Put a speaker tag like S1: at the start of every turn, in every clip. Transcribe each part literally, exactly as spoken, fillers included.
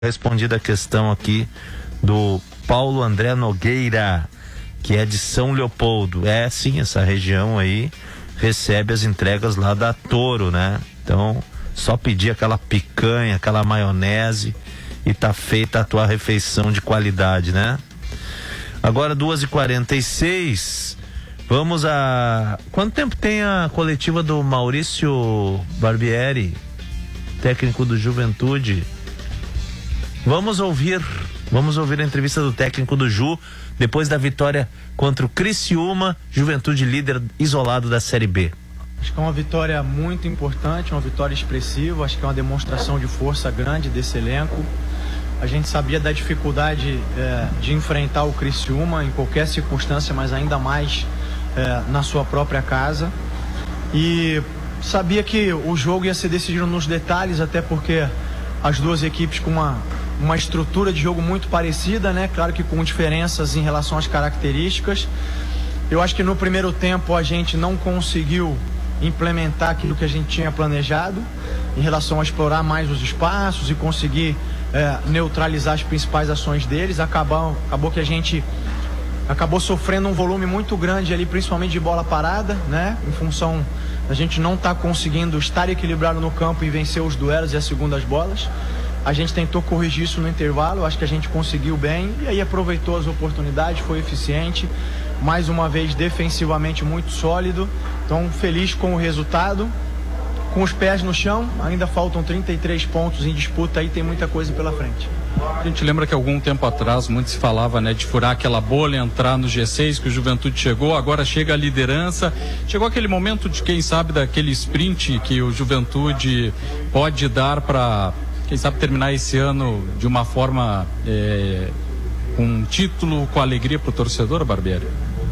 S1: Respondida a questão aqui do Paulo André Nogueira, que é de São Leopoldo. É sim, essa região aí recebe as entregas lá da Toro, né? Então, só pedir aquela picanha, aquela maionese e tá feita a tua refeição de qualidade, né? Agora duas e quarenta e seis, vamos a... Quanto tempo tem a coletiva do Maurício Barbieri, técnico do Juventude? Vamos ouvir, vamos ouvir a entrevista do técnico do Ju, depois da vitória contra o Criciúma, Juventude líder isolado da Série B.
S2: Acho que é uma vitória muito importante, uma vitória expressiva, acho que é uma demonstração de força grande desse elenco. A gente sabia da dificuldade é, de enfrentar o Criciúma em qualquer circunstância, mas ainda mais é, na sua própria casa. E sabia que o jogo ia ser decidido nos detalhes, até porque as duas equipes com uma, uma estrutura de jogo muito parecida, né? Claro que com diferenças em relação às características. Eu acho que no primeiro tempo a gente não conseguiu implementar aquilo que a gente tinha planejado em relação a explorar mais os espaços e conseguir é, neutralizar as principais ações deles. Acabou, acabou que a gente acabou sofrendo um volume muito grande ali, principalmente de bola parada, né? Em função da gente não estar tá conseguindo estar equilibrado no campo e vencer os duelos e as segundas bolas. A gente tentou corrigir isso no intervalo, acho que a gente conseguiu bem e aí aproveitou as oportunidades, foi eficiente, mais uma vez defensivamente muito sólido. Então feliz com o resultado, com os pés no chão, ainda faltam trinta e três pontos em disputa e tem muita coisa pela frente.
S3: A gente lembra que algum tempo atrás muito se falava, né, de furar aquela bolha, entrar no G seis, que o Juventude chegou, agora chega a liderança. Chegou aquele momento de, quem sabe, daquele sprint que o Juventude pode dar para, quem sabe, terminar esse ano de uma forma é, com um título, com alegria para o torcedor, Barbieri?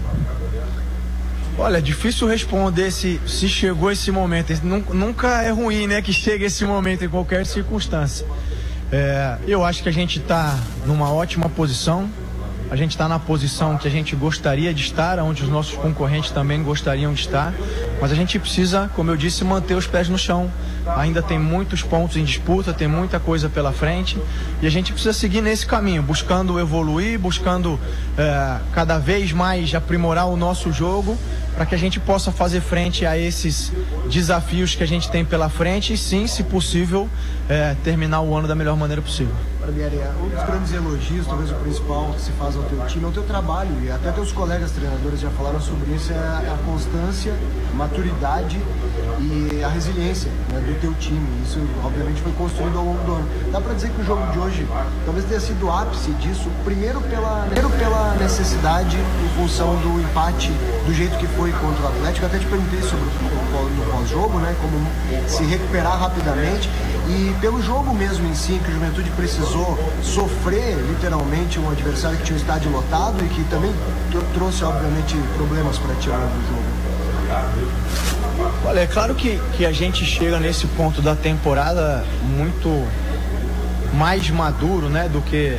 S2: Olha, é difícil responder se, se chegou esse momento. Nunca é ruim, né, que chegue esse momento em qualquer circunstância. É, eu acho que a gente está numa ótima posição. A gente está na posição que a gente gostaria de estar, onde os nossos concorrentes também gostariam de estar. Mas a gente precisa, como eu disse, manter os pés no chão. Ainda tem muitos pontos em disputa, tem muita coisa pela frente. E a gente precisa seguir nesse caminho, buscando evoluir, buscando é, cada vez mais aprimorar o nosso jogo, para que a gente possa fazer frente a esses desafios que a gente tem pela frente e sim, se possível, é, terminar o ano da melhor maneira possível.
S4: Barbieri, um dos grandes elogios, talvez o principal que se faz ao teu time é o teu trabalho, e até teus colegas treinadores já falaram sobre isso, é a constância, a maturidade e a resiliência, né, do teu time. Isso obviamente foi construído ao longo do ano. Dá para dizer que o jogo de hoje talvez tenha sido o ápice disso, primeiro pela, primeiro pela necessidade em função do empate do jeito que foi contra o Atlético. Eu até te perguntei sobre o, o pós-jogo, né, como se recuperar rapidamente, e pelo jogo mesmo em si, que o Juventude precisou sofrer literalmente um adversário que tinha um estádio lotado e que também trouxe obviamente problemas para ti ao longo do jogo.
S2: Olha, é claro que, que a gente chega nesse ponto da temporada muito mais maduro, né, do que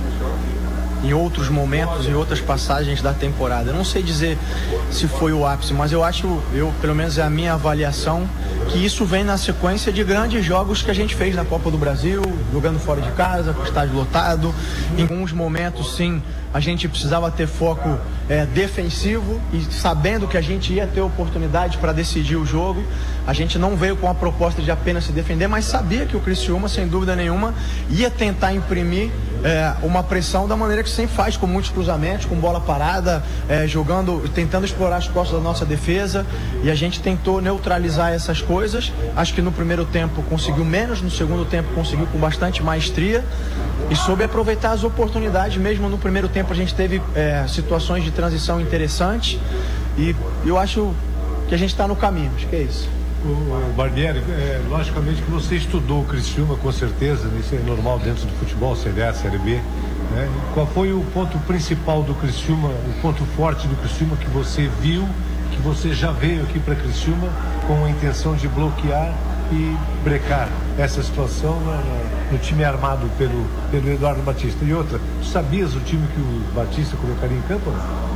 S2: em outros momentos, em outras passagens da temporada. Eu não sei dizer se foi o ápice, mas eu acho, eu, pelo menos é a minha avaliação, que isso vem na sequência de grandes jogos que a gente fez na Copa do Brasil, jogando fora de casa, com o estádio lotado. Em alguns momentos, sim, a gente precisava ter foco é, defensivo e sabendo que a gente ia ter oportunidade para decidir o jogo. A gente não veio com a proposta de apenas se defender, mas sabia que o Criciúma, sem dúvida nenhuma, ia tentar imprimir é, uma pressão da maneira que sempre faz, com muitos cruzamentos, com bola parada, é, jogando, tentando explorar as costas da nossa defesa, e a gente tentou neutralizar essas coisas. Acho que no primeiro tempo conseguiu menos, no segundo tempo conseguiu com bastante maestria e soube aproveitar as oportunidades. Mesmo no primeiro tempo a gente teve é, situações de transição interessantes e eu acho que a gente está no caminho, acho que é isso.
S5: O Barbieri, é, logicamente que você estudou o Criciúma, com certeza, isso é normal dentro do futebol, Série A, Série B, né? Qual foi o ponto principal do Criciúma, o ponto forte do Criciúma que você viu, que você já veio aqui para Criciúma com a intenção de bloquear e brecar essa situação no, no, no time armado pelo, pelo Eduardo Batista? E outra, tu sabias o time que o Batista colocaria em campo?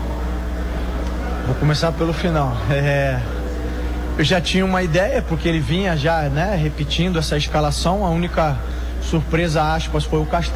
S2: Vou começar pelo final. É... Eu já tinha uma ideia, porque ele vinha já, né, repetindo essa escalação. A única surpresa aspas foi o Castanho.